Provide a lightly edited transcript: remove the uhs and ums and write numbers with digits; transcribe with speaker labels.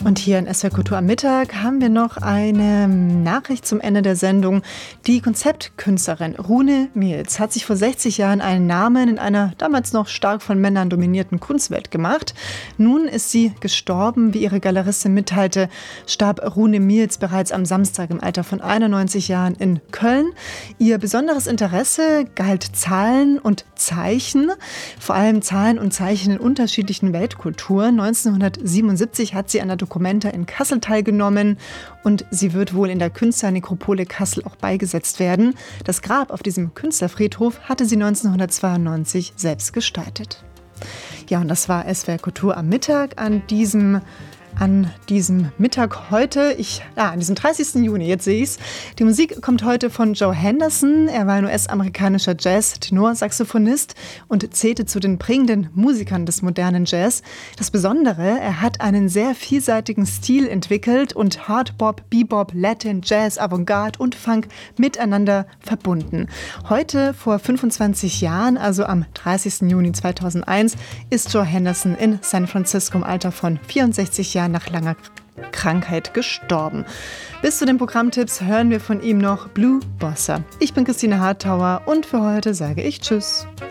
Speaker 1: Und hier in SWR Kultur am Mittag haben wir noch eine Nachricht zum Ende der Sendung. Die Konzeptkünstlerin Rune Mils hat sich vor 60 Jahren einen Namen in einer damals noch stark von Männern dominierten Kunstwelt gemacht. Nun ist sie gestorben. Wie ihre Galeristin mitteilte, starb Rune Mils bereits am Samstag im Alter von 91 Jahren in Köln. Ihr besonderes Interesse galt Zahlen und Zeichen, vor allem Zahlen und Zeichen in unterschiedlichen Weltkulturen. 1977 hat sie an der Documenta in Kassel teilgenommen und sie wird wohl in der Künstlernekropole Kassel auch beigesetzt werden. Das Grab auf diesem Künstlerfriedhof hatte sie 1992 selbst gestaltet. Ja, und das war SWR Kultur am Mittag an diesem Mittag heute, an diesem 30. Juni, jetzt sehe ich es. Die Musik kommt heute von Joe Henderson. Er war ein US-amerikanischer Jazz-Tenor-Saxophonist und zählte zu den prägenden Musikern des modernen Jazz. Das Besondere, er hat einen sehr vielseitigen Stil entwickelt und Hardbop, Bebop, Latin, Jazz, Avantgarde und Funk miteinander verbunden. Heute, vor 25 Jahren, also am 30. Juni 2001, ist Joe Henderson in San Francisco im Alter von 64 Jahren nach langer Krankheit gestorben. Bis zu den Programmtipps hören wir von ihm noch Blue Bossa. Ich bin Christine Hartauer und für heute sage ich Tschüss.